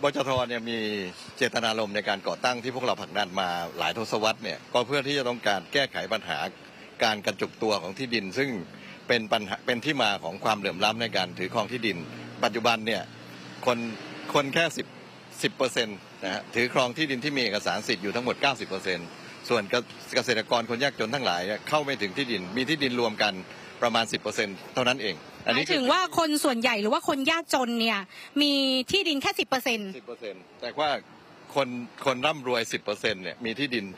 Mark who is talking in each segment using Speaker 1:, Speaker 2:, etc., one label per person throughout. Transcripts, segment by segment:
Speaker 1: บจท.เนี่ยมีเจตนารมณ์ในการก่อตั้งที่พวกเราผลักดันมาหลายทศวรรษเนี่ยก็เพื่อที่จะต้องการแก้ไขปัญหาการกระจุกตัวของที่ดินซึ่งเป็นปัญหาเป็นที่มาของความเหลื่อมล้ำในการถือครองที่ดินปัจจุบันเนี่ยคนแค่10%นะฮะถือครองที่ดินที่มีเอกสารสิทธิ์อยู่ทั้งหมด 90%ส่วนเกษตรกรคนยากจนทั้งหลายเข้าไม่ถึงที่ดินมีที่ดินรวมกันประมาณ 10% เท่านั้นเอง
Speaker 2: หมายถึงว่าคนส่วนใหญ่หรือว่าคนยากจนเนี่ยมีที่ดินแค่
Speaker 1: 10%แต่ว่าคนร่ำรวย 10% เนี่ยมีที่ดิน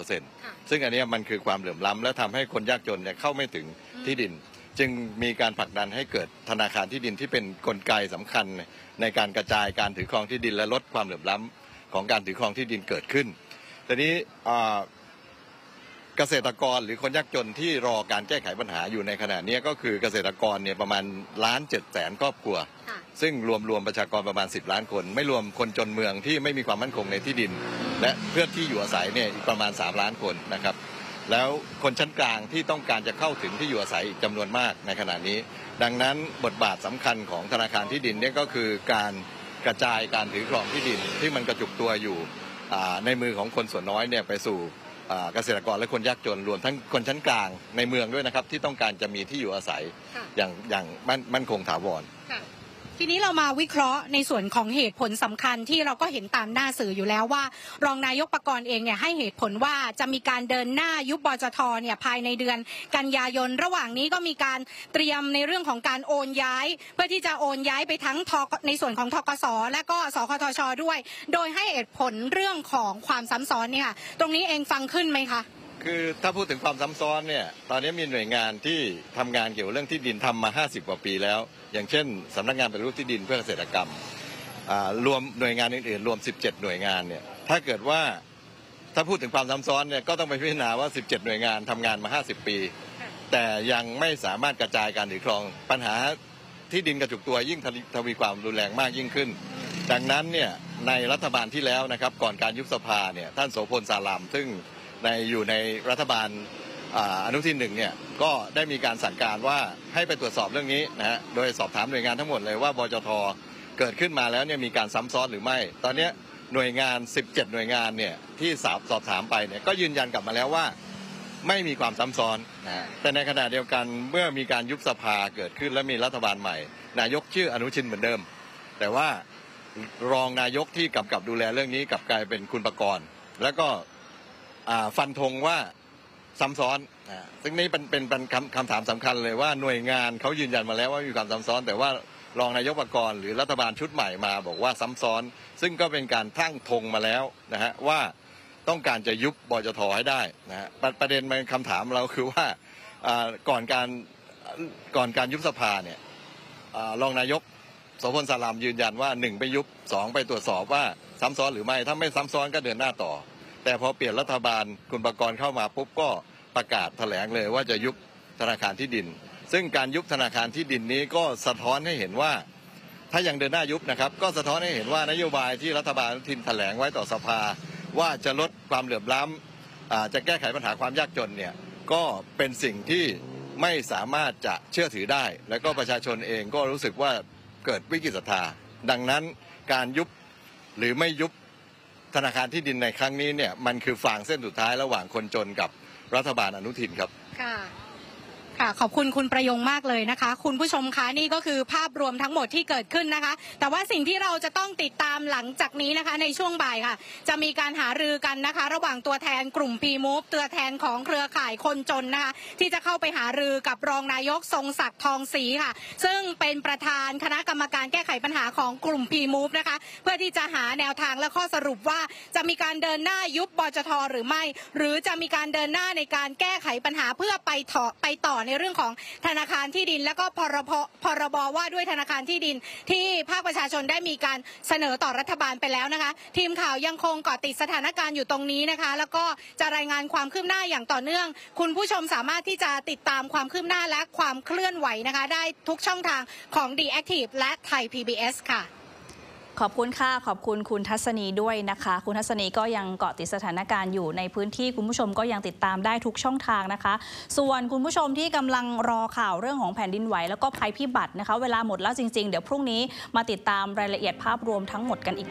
Speaker 1: 90%ซึ่งอันนี้มันคือความเหลื่อมล้ำและทำให้คนยากจนเนี่ยเข้าไม่ถึงที่ดินจึงมีการผลักดันให้เกิดธนาคารที่ดินที่เป็นกลไกสำคัญในการกระจายการถือครองที่ดินและลดความเหลื่อมล้ำของการถือครองที่ดินเกิดขึ้นแต่นี้เกษตรกรหรือคนยากจนที่รอการแก้ไขปัญหาอยู่ในขณะนี้ก็คือเกษตรกรเนี่ยประมาณ1.7 ล้านครอบครัวซึ่งรวมประชากรประมาณ10 ล้านคนไม่รวมคนจนเมืองที่ไม่มีความมั่นคงในที่ดินและเพื่อที่อยู่อาศัยเนี่ยอีกประมาณ3 ล้านคนนะครับแล้วคนชั้นกลางที่ต้องการจะเข้าถึงที่อยู่อาศัยอีกจำนวนมากในขณะนี้ดังนั้นบทบาทสำคัญของธนาคารที่ดินเนี่ยก็คือการกระจายการถือครองที่ดินที่มันกระจุกตัวอยู่ในมือของคนส่วนน้อยเนี่ยไปสู่เกษตรกรและคนยากจนรวมทั้งคนชั้นกลางในเมืองด้วยนะครับที่ต้องการจะมีที่อยู่อาศัยอย่างมั่นคงถาวร
Speaker 2: ทีนี้เรามาวิเคราะห์ในส่วนของเหตุผลสำคัญที่เราก็เห็นตามหน้าสื่ออยู่แล้วว่ารองนายกปกรณ์เองเนี่ยให้เหตุผลว่าจะมีการเดินหน้ายุบบจท.เนี่ยภายในเดือนกันยายนระหว่างนี้ก็มีการเตรียมในเรื่องของการโอนย้ายเพื่อที่จะโอนย้ายไปทั้งในส่วนของธกส.และก็สคทช.ด้วยโดยให้เหตุผลเรื่องของความซ้ำซ้อนเนี่ยตรงนี้เองฟังขึ้นไหมคะ
Speaker 1: คือถ้าพูดถึงความซ้ำซ้อนเนี่ยตอนนี้มีหน่วยงานที่ทำงานเกี่ยวกับเรื่องที่ดินทำมา50 กว่าปีแล้วอย่างเช่นสำนักงานปฏิรูปที่ดินเพื่อเกษตรกรรมรวมหน่วยงานอื่นๆรวม17 หน่วยงานเนี่ยถ้าเกิดว่าถ้าพูดถึงความซ้ำซ้อนเนี่ยก็ต้องไปพิจารณาว่า17 หน่วยงานทำงานมา50 ปีแต่ยังไม่สามารถกระจายการถือครองปัญหาที่ดินกระจุกตัวยิ่งทวีความรุนแรงมากยิ่งขึ้นดังนั้นเนี่ยในรัฐบาลที่แล้วนะครับก่อนการยุบสภาเนี่ยท่านโสพลสารามซึ่งอยู่ในรัฐบาลอนุทิน1เนี่ยก็ได้มีการสั่งการว่าให้ไปตรวจสอบเรื่องนี้นะฮะโดยสอบถามหน่วยงานทั้งหมดเลยว่าบจท.เกิดขึ้นมาแล้วเนี่ยมีการซ้ำซ้อนหรือไม่ตอนนี้หน่วยงาน17 หน่วยงานเนี่ยที่สอบถามไปเนี่ยก็ยืนยันกลับมาแล้วว่าไม่มีความซ้ำซ้อนนะแต่ในขณะเดียวกันเมื่อมีการยุบสภาเกิดขึ้นและมีรัฐบาลใหม่นายกชื่ออนุทินเหมือนเดิมแต่ว่ารองนายกที่กำกับดูแลเรื่องนี้กลับกลายเป็นคุณปกรณ์แล้วก็ฟันธงว่าซ้ำซ้อนซึ่งนี้เป็นคำถามสำคัญเลยว่าหน่วยงานเขายืนยันมาแล้วว่ามีความซ้ำซ้อนแต่ว่ารองนายกปกรณ์หรือรัฐบาลชุดใหม่มาบอกว่าซ้ำซ้อนซึ่งก็เป็นการตั้งธงมาแล้วนะฮะว่าต้องการจะยุบบจท.ให้ได้นะฮะประเด็นมันคำถามเราคือว่าก่อนการยุบสภาเนี่ยรองนายกโสพลสารามยืนยันว่า1ไปยุบ2ไปตรวจสอบว่าซ้ำซ้อนหรือไม่ถ้าไม่ซ้ำซ้อนก็เดินหน้าต่อแต่พอเปลี่ยนรัฐบาลคุณปกรณ์เข้ามาปุ๊บก็ประกาศแถลงเลยว่าจะยุบธนาคารที่ดินซึ่งการยุบธนาคารที่ดินนี้ก็สะท้อนให้เห็นว่าถ้ายังเดินหน้ายุบนะครับก็สะท้อนให้เห็นว่านโยบายที่รัฐบาลอนุทินแถลงไว้ต่อสภาว่าจะลดความเหลื่อมล้ำจะแก้ไขปัญหาความยากจนเนี่ยก็เป็นสิ่งที่ไม่สามารถจะเชื่อถือได้แล้วก็ประชาชนเองก็รู้สึกว่าเกิดวิกฤตศรัทธาดังนั้นการยุบหรือไม่ยุบธนาคารที่ดินในครั้งนี้เนี่ยมันคือฟางเส้นสุดท้ายระหว่างคนจนกับรัฐบาลอนุทินครับ
Speaker 2: ค่ะขอบคุณคุณประยงมากเลยนะคะคุณผู้ชมคะนี่ก็คือภาพรวมทั้งหมดที่เกิดขึ้นนะคะแต่ว่าสิ่งที่เราจะต้องติดตามหลังจากนี้นะคะในช่วงบ่ายค่ะจะมีการหารือกันนะคะระหว่างตัวแทนกลุ่ม P-Move ตัวแทนของเครือข่ายคนจนนะคะที่จะเข้าไปหารือกับรองนายกทรงศักดิ์ทองศรีค่ะซึ่งเป็นประธานคณะกรรมการแก้ไขปัญหาของกลุ่ม P-Move นะคะเพื่อที่จะหาแนวทางและข้อสรุปว่าจะมีการเดินหน้ายุบบจท.หรือไม่หรือจะมีการเดินหน้าในการแก้ไขปัญหาเพื่อไปต่อในเรื่องของธนาคารที่ดินและก็พรบว่าด้วยธนาคารที่ดินที่ภาคประชาชนได้มีการเสนอต่อรัฐบาลไปแล้วนะคะทีมข่าวยังคงเกาะติดสถานการณ์อยู่ตรงนี้นะคะแล้วก็จะรายงานความคืบหน้าอย่างต่อเนื่องคุณผู้ชมสามารถที่จะติดตามความคืบหน้าและความเคลื่อนไหวนะคะได้ทุกช่องทางของ The Active และไทย PBS ค่ะ
Speaker 3: ขอบคุณค่ะขอบคุณคุณทัศนีด้วยนะคะคุณทัศนีก็ยังเกาะติดสถานการณ์อยู่ในพื้นที่คุณผู้ชมก็ยังติดตามได้ทุกช่องทางนะคะส่วนคุณผู้ชมที่กำลังรอข่าวเรื่องของแผ่นดินไหวแล้วก็ภัยพิบัตินะคะเวลาหมดแล้วจริงๆเดี๋ยวพรุ่งนี้มาติดตามรายละเอียดภาพรวมทั้งหมดกันอีก